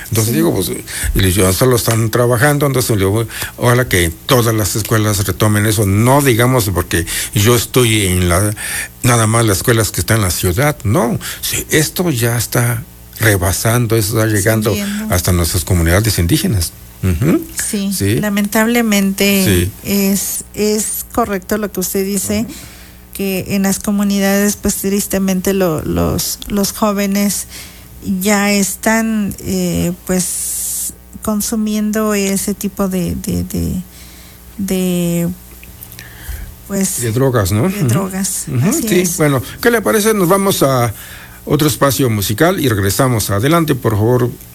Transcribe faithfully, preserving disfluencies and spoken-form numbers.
Entonces Sí. digo, pues, y yo solo están trabajando, entonces digo, ojalá que todas las escuelas retomen eso, no digamos porque yo estoy en la, nada más las escuelas que están en la ciudad, no, sí, esto ya está rebasando, eso está llegando Subiendo. hasta nuestras comunidades indígenas. Uh-huh. Sí, Sí. lamentablemente Sí. es, es correcto lo que usted dice, que en las comunidades, pues tristemente lo, los, los jóvenes ya están eh, pues consumiendo ese tipo de, de, de, de pues De drogas, ¿no? de drogas. Uh-huh. Así Sí, es. bueno, ¿qué le parece? Nos vamos a otro espacio musical y regresamos. Adelante, por favor,